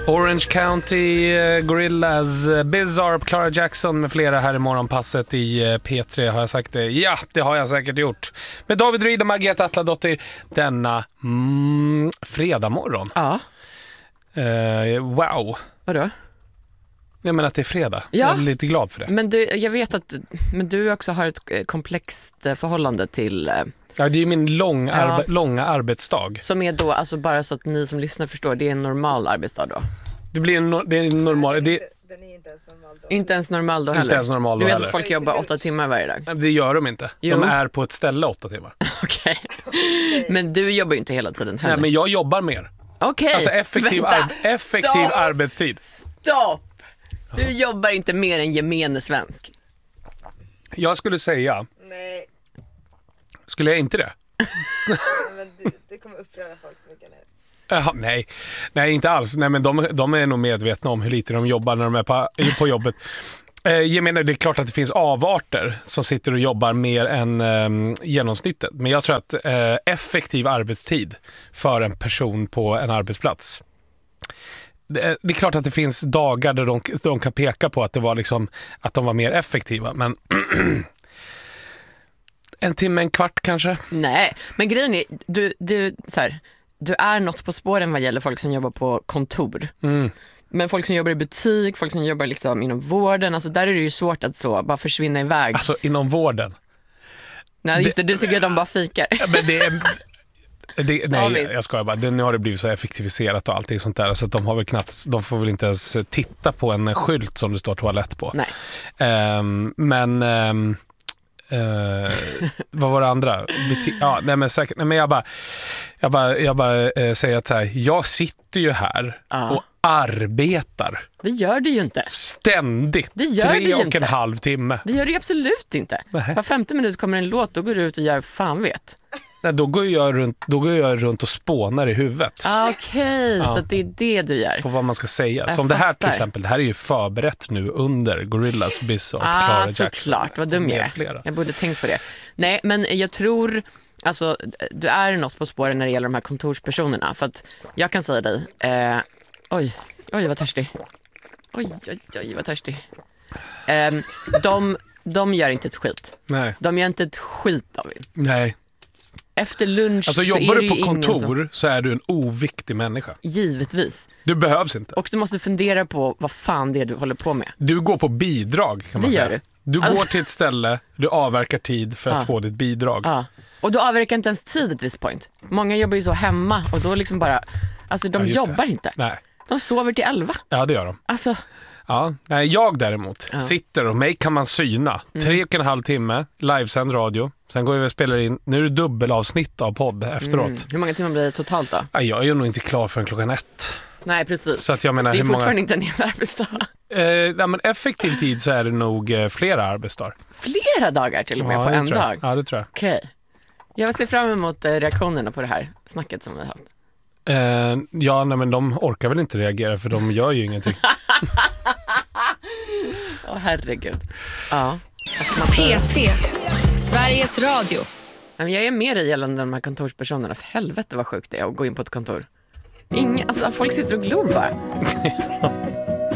Orange County, Gorillaz, Bizarre, Clara Jackson med flera här i morgonpasset i P3. Har jag sagt det? Ja, det har jag säkert gjort. Med David Ryd och Margareta Atladottir denna fredag morgon. Ja. Wow. Vadå? Jag menar att det är fredag. Ja. Jag är lite glad för det. Men jag vet att du också har ett komplext förhållande till... Ja, det är ju min långa arbetsdag. Som är då, alltså bara så att ni som lyssnar förstår, det är en normal arbetsdag då? Det blir det är en normal... Den är inte ens normal då. Inte ens normal då heller? Inte ens normal då du vet heller. att folk jobbar 8 timmar varje dag? Det gör de inte. Jo. De är på ett ställe 8 timmar. Okej. Men du jobbar ju inte hela tiden heller. Nej, men jag jobbar mer. Okej. Alltså effektiv Stopp. arbetstid. Stopp! Du jobbar inte mer än gemene svensk. Jag skulle säga... Nej, Skulle jag inte det? men du kommer uppröra folk så mycket nu. Jaha, nej, inte alls. Nej, men de är nog medvetna om hur lite de jobbar när de är på jobbet. Jag menar, det är klart att det finns avarter som sitter och jobbar mer än genomsnittet. Men jag tror att effektiv arbetstid för en person på en arbetsplats. Det är klart att det finns dagar där de kan peka på att det var liksom att de var mer effektiva, men 1 timme, 1/4 kanske. Nej, men grejen är du är något på spåren vad gäller folk som jobbar på kontor. Men folk som jobbar i butik, folk som jobbar liksom inom vården, alltså där är det ju svårt att så bara försvinna iväg. Alltså inom vården. Nej, just det, du tycker att de bara fikar. Men nej, jag skojar bara. Nu har det blivit så effektiviserat och allting sånt där, så att de får väl inte ens titta på en skylt som det står toalett på. Nej. Vad var det andra? Ja, nej men säkert. Nej, men jag bara säger att så här, jag sitter ju här och arbetar. Det gör du ju inte. Ständigt. Det gör du ju inte. 3,5 timme. Det gör du absolut inte. Var 50 minut kommer en låt, då går du ut och gör fan vet. Nej, då går jag runt och spånar i huvudet. Okej, så att det är det du gör. På vad man ska säga. Som det här till exempel. Det här är ju förberett nu under Gorillaz, Bizarre, Clara Jackson. Såklart, vad dum jag är. Jag borde tänkt på det. Nej, men jag tror... Alltså, du är något på spåren när det gäller de här kontorspersonerna. För att jag kan säga dig... Oj, vad törstig. Oj, vad törstig. De gör inte ett skit. Nej. De gör inte ett skit av det. Nej. Efter lunch alltså, så är jobbar det du på ju kontor så är du en oviktig människa. Givetvis. Du behövs inte. Och du måste fundera på vad fan det är du håller på med. Du går på bidrag kan man säga. Det gör du. Du går till ett ställe, du avverkar tid för att få ditt bidrag. Ja. Och du avverkar inte ens tid at this point. Många jobbar ju så hemma och då liksom bara... Alltså de jobbar inte. Nej. De sover till 11. Ja, det gör de. Alltså... Ja, nej, jag däremot sitter och mig kan man syna 3,5 timme, livesänd radio. Sen går vi och spelar in, nu är det dubbelavsnitt av podd efteråt. Hur många timmar blir det totalt då? Ja, jag är ju nog inte klar förrän 1:00. Nej, precis. Så att jag menar, det är hur fortfarande inte en hel arbetsdag. Men effektiv tid så är det nog flera arbetsdagar. Flera dagar till och med på en dag? Ja, det tror jag. Okej. Jag ser fram emot reaktionerna på det här snacket som vi har haft. Ja, nej, men de orkar väl inte reagera för de gör ju ingenting. Herregud. Ja. P3, Sveriges Radio. Jag är mer i gällande de här kontorspersonerna. För helvete vad sjukt det är att gå in på ett kontor. Alltså, folk sitter och glor bara.